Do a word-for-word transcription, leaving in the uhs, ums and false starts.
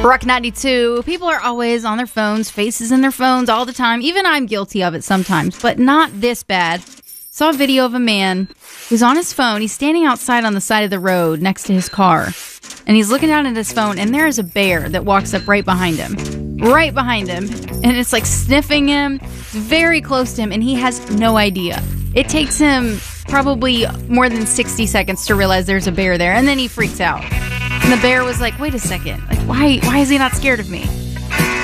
Rock ninety-two. People are always on their phones, faces in their phones all the time. Even I'm guilty of it sometimes, but not this bad. Saw a video of a man who's on his phone. He's standing outside on the side of the road next to his car. And he's looking down at his phone, and there is a bear that walks up right behind him. Right behind him. And it's like sniffing him. It's very close to him, and he has no idea. It takes him probably more than sixty seconds to realize there's a bear there, and then he freaks out. And the bear was like, wait a second. Like, why, why is he not scared of me?